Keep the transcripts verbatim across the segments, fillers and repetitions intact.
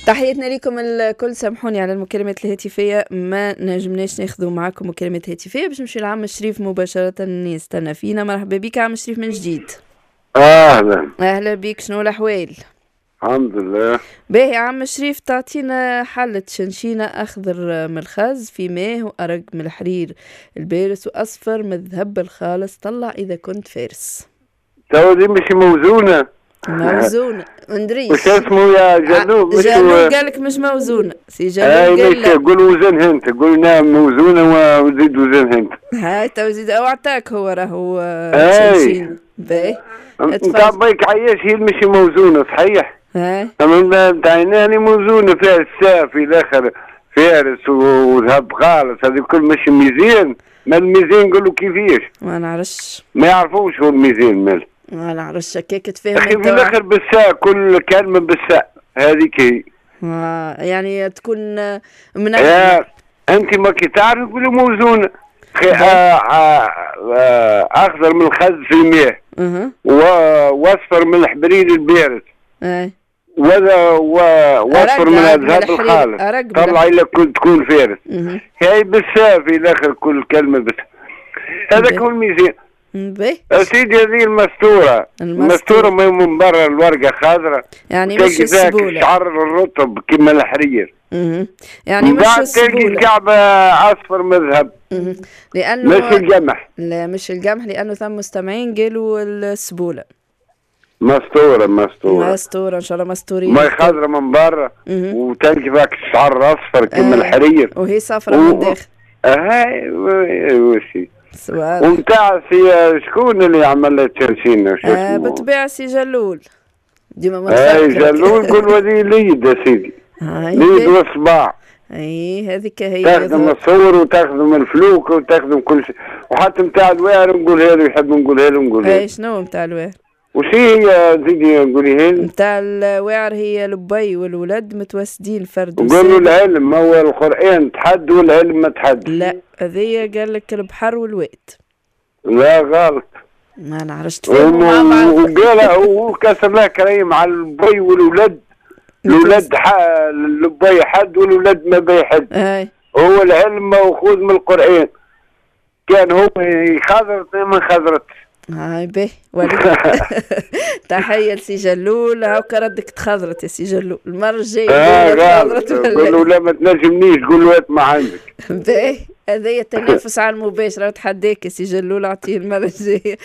تحياتنا لكم الكل. سامحوني على المكالمات الهاتفية، ما نجمناش ناخذوا معاكم مكالمات هاتفية باش نمشي لعم الشريف مباشرة يستنى فينا. مرحبا بك عم الشريف من جديد. اهلا اهلا بك، شنو الاحوال؟ الحمد لله. باهي عم الشريف، تعطينا حلة شنشينة اخضر من الخز في ماء وارق من الحرير البارس واصفر من الذهب الخالص، طلع اذا كنت فارس. تو دي مش موزونة. موزونة مندريش وش اسمه يا جلول؟ مش جلول قالك مش موزونة. سي جلول قال قال لا. قول وزن هنت، قلنا موزونة وزيد وزن هنت. هاي تو زيد اوعتاك هو راهو شنشين. باهي نتاع بيك عياش هي مش موزونة صحيح. هاي اما نتاعنا موزونة فيها الساف في الاخر فارس وذهب خالص، هذه كل مش ميزان. ما الميزان قولوا كيفيش؟ ما نعرفش، ما يعرفوش هو الميزان مال. ما نعرفش هكاك تفهم اخي في الاخر بالساء، كل كلمة بالساء هذيك هي. آه يعني تكون من آه انت ما كي تعرف تقولي موزونة. آه آه آه اخضر من الخز في المياه اها واصفر من الحبرير البارد اي وذا واصفر من الذهب الخالص، طلع الا كنت تكون فارس. هاي بالساء في الاخر كل كلمة بس. هذاك هو الميزان. باهي سيدي هذه المستورة المستورة من برا الورقة خضراء يعني مش السبولة، شعر الرطب كما الحرير. اها يعني مش السبولة. تلقي الكعبة أصفر مذهب لأنه مش الجمح. لا مش الجمح، لأنه ثم مستمعين قالوا السبولة. مستورة مستورة مستورة إن شاء الله مستورين. ماي خضرة من برا وتلقي فيك الشعر أصفر كما آه. الحرير وهي صفرة و... من داخل. هاي وشي سؤال. ومتاع سي شكون اللي عمل التشنشين؟ آه بالطبيعة سي جلول ديما ما اي جلول قول ودي ليد يا سيدي. ليد وصباع. اي هذيك هي تخدم الصور وتخدم الفلوك وتخدم كل شيء، وحتى نتاع الواعر نقولها له، يحب نقولها له نقولها. اي شنو نتاع الواعر؟ وش هي زيدي نقوليها لي؟ نتاع الواعر هي لبي والولد متوسدين فرد وسيد. قولوا العلم هو القرآن تحد والعلم ما تحد. لا هذيا قال لك البحر والواد. لا غلط، ما نعرفش تفهموا مع بعض. وقال وكسر له كريم على البي والولد. الولد اللبي حد والولد ما بيحد. اي هو العلم ماخوذ من القرآن، كان هو خضرت من خضرت. هاي باهي تحية لسي جلول. هاكا ردك تخضرت يا سي جلول المرة الجاية. اه قول له لا ما تنجمنيش، قول له ما عندك. باهي هذايا التنافس على المباشرة، وتحداك يا سي جلول اعطيه المرة الجاية.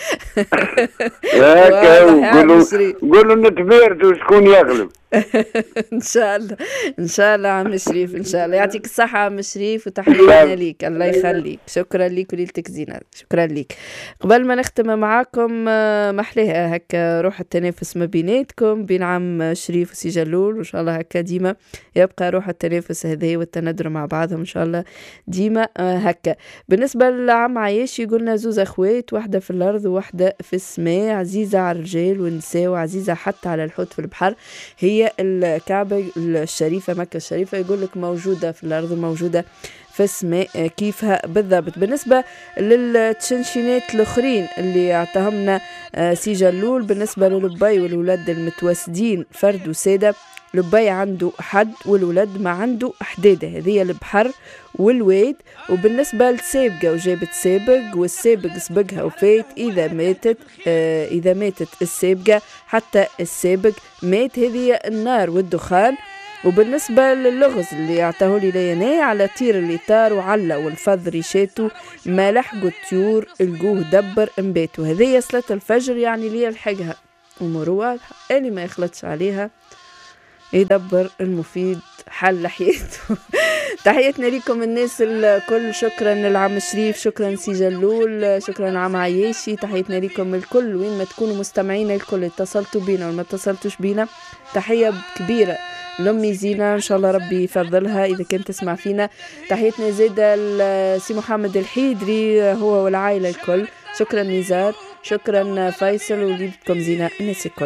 هاكا قول له نتباردوا شكون يغلب. ان شاء الله ان شاء الله عم شريف، ان شاء الله يعطيك الصحة عم شريف، وتحياتنا ليك. الله يخليك، شكرا ليك وليلتك زينة، شكرا ليك. قبل ما نختم معاكم محليها هكا روح التنافس ما بيناتكم بين عم شريف وسي جلول، وان شاء الله هكا ديما يبقى روح التنافس هذه والتندر مع بعضهم ان شاء الله ديما هكا. بالنسبة لعم عايش يقولنا زوز اخوات، واحدة في الارض وواحدة في السماء، عزيزة على الرجال والنساء وعزيزة حتى على الحوت في البحر، هي الكعبة الشريفة مكة الشريفة. يقول لك موجودة في الأرض وموجودة في السماء كيفها بالضبط. بالنسبة للتشنشينات الأخرين اللي اعطاهمنا سي جلول، بالنسبة للبي والولد المتوسدين فرد وسادة، لبي عنده حد والولد ما عنده حدادة، هذه البحر والواد. وبالنسبة للسابقة وجابت سابق، والسابق سبقها وفات، إذا ماتت آه إذا ماتت السابقة حتى السابق مات، هذه النار والدخان. وبالنسبة للغز اللي اعطاه لي لينا، على طير اللي طار وعلى والفض ريشاته، ما لحقوا الطيور الجوه دبر انباتوا، هذه صلاة الفجر يعني لي الحقها ومروة اللي ما يخلطش عليها يدبر المفيد حل حياته. تحياتنا لكم الناس الكل، شكرا للعم شريف، شكرا سي جلول، شكرا عم عياشي، تحياتنا لكم الكل وين ما تكونوا مستمعين الكل، اتصلتوا بينا وما اتصلتوش بينا. تحية كبيرة لأمي زينة، إن شاء الله ربي يفضلها إذا كنت تسمع فينا. تحياتنا زيادة لسي محمد الحيدري هو والعائلة الكل، شكرا نزار، شكرا فيصل، وليدتكم زينة الناس الكل.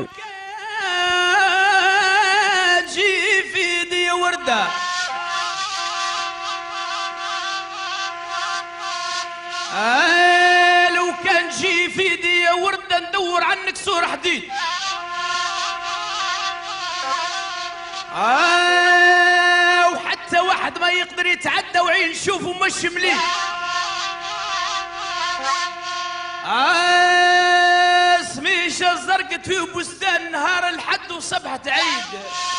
جي في دي وردة آه لو كان جي في دي وردة ندور عنك سور حديد. آه يقدر يتعدى وعين نشوفه مش مليح. اسمي شجرة في بستان نهار الحد وصبحة عيد.